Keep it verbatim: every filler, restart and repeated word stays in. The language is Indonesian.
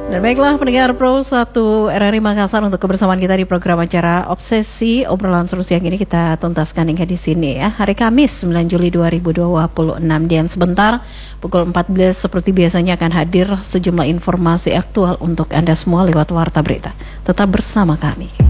Dan baiklah pendengar Pro satu R R I Makassar, untuk kebersamaan kita di program acara Obsesi, obrolan seru siang ini kita tuntaskan hingga di sini ya. Hari Kamis sembilan Juli dua ribu dua puluh enam, dan sebentar pukul empat belas seperti biasanya akan hadir sejumlah informasi aktual untuk Anda semua lewat Warta Berita. Tetap bersama kami.